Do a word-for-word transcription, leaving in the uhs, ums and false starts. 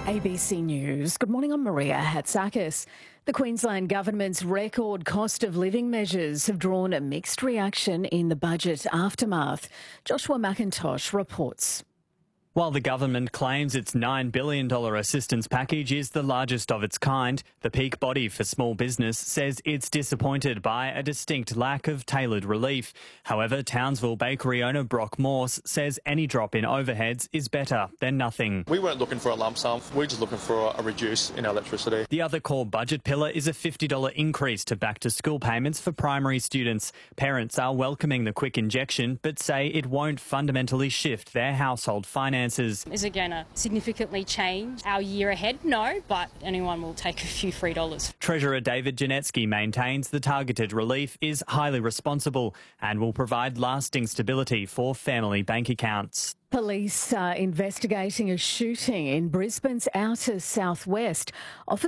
A B C News. Good morning, I'm Maria Hatzakis. The Queensland Government's record cost of living measures have drawn a mixed reaction in the budget aftermath. Joshua McIntosh reports. While the government claims its nine billion dollars assistance package is the largest of its kind, the peak body for small business says it's disappointed by a distinct lack of tailored relief. However, Townsville bakery owner Brock Morse says any drop in overheads is better than nothing. We weren't looking for a lump sum, we're just looking for a reduce in electricity. The other core budget pillar is a fifty dollars increase to back-to-school payments for primary students. Parents are welcoming the quick injection, but say it won't fundamentally shift their household finances. Is it going to significantly change our year ahead? No, but anyone will take a few free dollars. Treasurer David Janetsky maintains the targeted relief is highly responsible and will provide lasting stability for family bank accounts. Police are investigating a shooting in Brisbane's outer southwest.